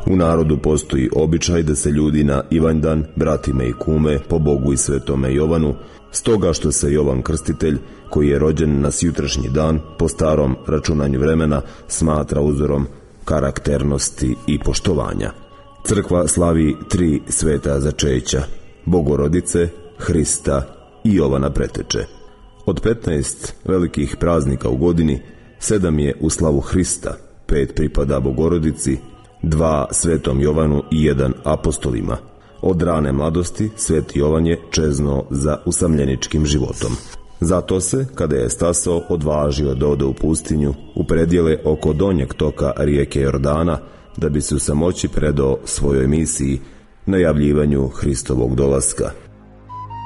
U narodu postoji običaj da se ljudi na Ivanjdan, bratime i kume, po Bogu i svetome Jovanu, stoga što se Jovan Krstitelj, koji je rođen na sjutrašnji dan, po starom računanju vremena, smatra uzorom karakternosti i poštovanja. Crkva slavi 3 sveta začeća: Bogorodice, Hrista i Jovana Preteče. Od 15 velikih praznika u godini, 7 je u slavu Hrista, 5 pripada Bogorodici, 2 svetom Jovanu i 1 apostolima. Od rane mladosti sveti Jovan je čezno za usamljeničkim životom. Zato se, kada je stasao, odvažio da ode u pustinju, u predjele oko donjeg toka rijeke Jordana, da bi se u samoći predao svojoj misiji, najavljivanju Hristovog dolaska.